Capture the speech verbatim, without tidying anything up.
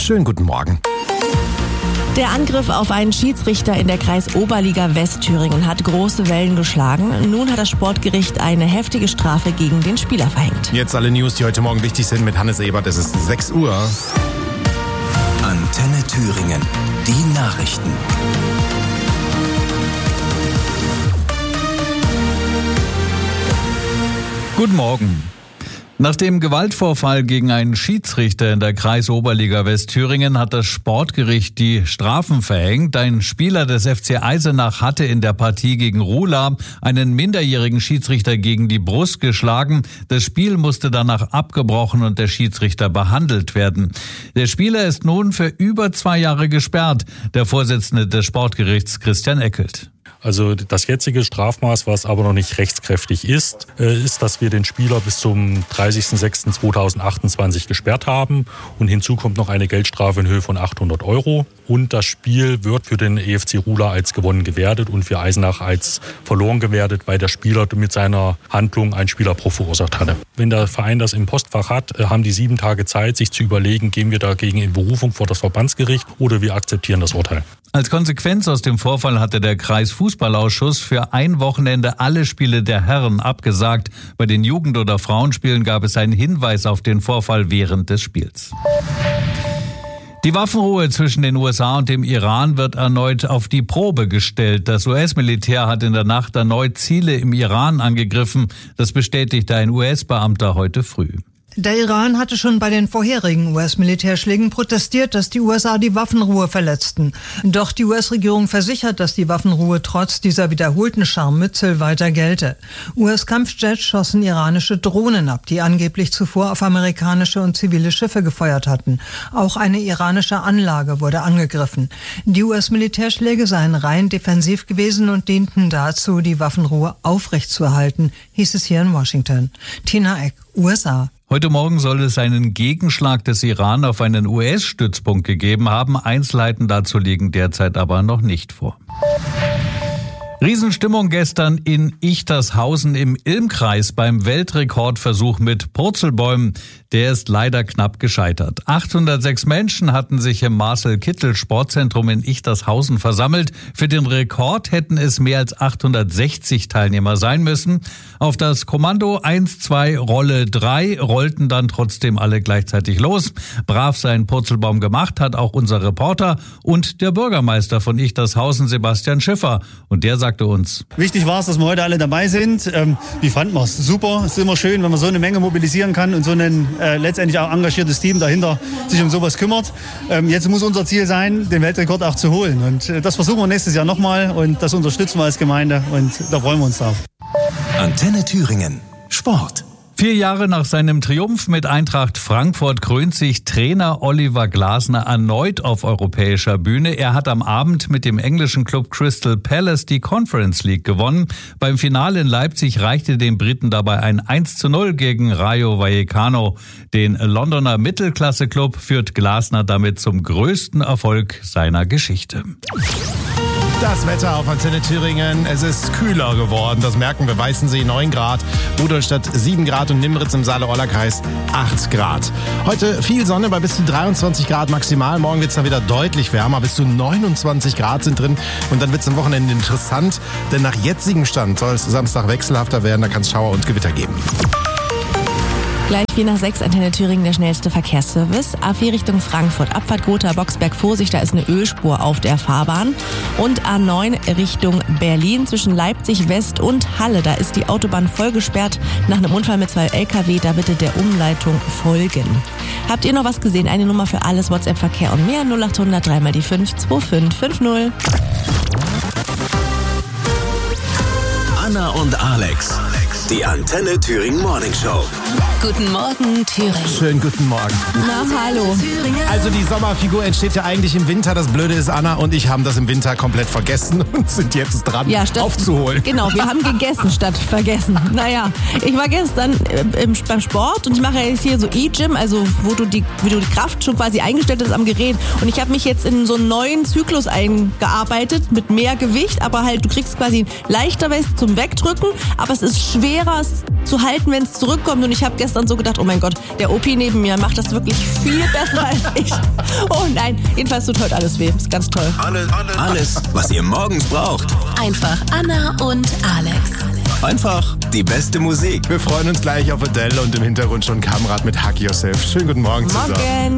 Schönen guten Morgen. Der Angriff auf einen Schiedsrichter in der Kreisoberliga Westthüringen hat große Wellen geschlagen. Nun hat das Sportgericht eine heftige Strafe gegen den Spieler verhängt. Jetzt alle News, die heute Morgen wichtig sind mit Hannes Ebert. Es ist sechs Uhr. Antenne Thüringen. Die Nachrichten. Guten Morgen. Nach dem Gewaltvorfall gegen einen Schiedsrichter in der Kreisoberliga Westthüringen hat das Sportgericht die Strafen verhängt. Ein Spieler des F C Eisenach hatte in der Partie gegen Ruhla einen minderjährigen Schiedsrichter gegen die Brust geschlagen. Das Spiel musste danach abgebrochen und der Schiedsrichter behandelt werden. Der Spieler ist nun für über zwei Jahre gesperrt. Der Vorsitzende des Sportgerichts Christian Eckelt. Also das jetzige Strafmaß, was aber noch nicht rechtskräftig ist, ist, dass wir den Spieler bis zum dreißigsten sechsten zweitausendachtundzwanzig gesperrt haben. Und hinzu kommt noch eine Geldstrafe in Höhe von achthundert Euro. Und das Spiel wird für den E F C Ruhla als gewonnen gewertet und für Eisenach als verloren gewertet, weil der Spieler mit seiner Handlung einen Spielerbruch verursacht hatte. Wenn der Verein das im Postfach hat, haben die sieben Tage Zeit, sich zu überlegen, gehen wir dagegen in Berufung vor das Verbandsgericht oder wir akzeptieren das Urteil. Als Konsequenz aus dem Vorfall hatte der Kreisfußballausschuss für ein Wochenende alle Spiele der Herren abgesagt. Bei den Jugend- oder Frauenspielen gab es einen Hinweis auf den Vorfall während des Spiels. Die Waffenruhe zwischen den U S A und dem Iran wird erneut auf die Probe gestellt. Das U S-Militär hat in der Nacht erneut Ziele im Iran angegriffen. Das bestätigte ein U S-Beamter heute früh. Der Iran hatte schon bei den vorherigen U S-Militärschlägen protestiert, dass die U S A die Waffenruhe verletzten. Doch die U S-Regierung versichert, dass die Waffenruhe trotz dieser wiederholten Scharmützel weiter gelte. U S-Kampfjets schossen iranische Drohnen ab, die angeblich zuvor auf amerikanische und zivile Schiffe gefeuert hatten. Auch eine iranische Anlage wurde angegriffen. Die U S-Militärschläge seien rein defensiv gewesen und dienten dazu, die Waffenruhe aufrechtzuerhalten, hieß es hier in Washington. Tina Eck, U S A. Heute Morgen soll es einen Gegenschlag des Iran auf einen U S-Stützpunkt gegeben haben. Einzelheiten dazu liegen derzeit aber noch nicht vor. Riesenstimmung gestern in Ichtershausen im Ilmkreis beim Weltrekordversuch mit Purzelbäumen. Der ist leider knapp gescheitert. achthundertsechs Menschen hatten sich im Marcel-Kittel-Sportzentrum in Ichtershausen versammelt. Für den Rekord hätten es mehr als achthundertsechzig Teilnehmer sein müssen. Auf das Kommando eins, zwei, Rolle drei rollten dann trotzdem alle gleichzeitig los. Brav seinen Purzelbaum gemacht hat auch unser Reporter und der Bürgermeister von Ichtershausen, Sebastian Schiffer. Und der sagte uns: Wichtig war es, dass wir heute alle dabei sind. Ähm, wie fanden wir es? Super, es ist immer schön, wenn man so eine Menge mobilisieren kann und so ein äh, letztendlich auch engagiertes Team dahinter sich um sowas kümmert. Ähm, jetzt muss unser Ziel sein, den Weltrekord auch zu holen. Und äh, das versuchen wir nächstes Jahr nochmal und das unterstützen wir als Gemeinde und da freuen wir uns drauf. Antenne Thüringen. Sport. Vier Jahre nach seinem Triumph mit Eintracht Frankfurt krönt sich Trainer Oliver Glasner erneut auf europäischer Bühne. Er hat am Abend mit dem englischen Club Crystal Palace die Conference League gewonnen. Beim Finale in Leipzig reichte den Briten dabei ein eins zu null gegen Rayo Vallecano. Den Londoner Mittelklasse-Club führt Glasner damit zum größten Erfolg seiner Geschichte. Das Wetter auf Antenne Thüringen. Es ist kühler geworden. Das merken wir. Weißensee neun Grad, Rudolstadt sieben Grad und Nimritz im Saale-Orla-Kreis acht Grad. Heute viel Sonne bei bis zu dreiundzwanzig Grad maximal. Morgen wird es dann wieder deutlich wärmer. Bis zu neunundzwanzig Grad sind drin. Und dann wird es am Wochenende interessant. Denn nach jetzigem Stand soll es Samstag wechselhafter werden. Da kann es Schauer und Gewitter geben. Gleich vier nach sechs, Antenne Thüringen, der schnellste Verkehrsservice. A vier Richtung Frankfurt, Abfahrt Gotha, Boxberg, Vorsicht, da ist eine Ölspur auf der Fahrbahn. Und A neun Richtung Berlin zwischen Leipzig West und Halle, da ist die Autobahn voll gesperrt nach einem Unfall mit zwei L K W, da bitte der Umleitung folgen. Habt ihr noch was gesehen? Eine Nummer für alles, WhatsApp, Verkehr und mehr, null acht hundert drei mal die fünf zwei fünf fünf null. Anna und Alex, die Antenne Thüringen Morning Show. Guten Morgen, Thüringen. Schönen guten Morgen. Na, hallo. Also die Sommerfigur entsteht ja eigentlich im Winter. Das Blöde ist, Anna und ich haben das im Winter komplett vergessen und sind jetzt dran, ja, statt, aufzuholen. Genau, wir haben gegessen statt vergessen. Naja, ich war gestern äh, im, beim Sport und ich mache jetzt hier so E-Gym, also wo du die, wie du die Kraft schon quasi eingestellt hast am Gerät. Und ich habe mich jetzt in so einen neuen Zyklus eingearbeitet mit mehr Gewicht, aber halt, du kriegst quasi leichter was zum Wegdrücken, aber es ist schwerer zu halten, wenn es zurückkommt. Und ich ich habe gestern so gedacht, oh mein Gott, der Opi neben mir macht das wirklich viel besser als ich. Oh nein, jedenfalls tut heute alles weh. Ist ganz toll. Alles, alles, was ihr morgens braucht. Einfach Anna und Alex. Einfach die beste Musik. Wir freuen uns gleich auf Adele und im Hintergrund schon Kamrat mit Hug Yourself. Schönen guten Morgen zusammen. Morgen.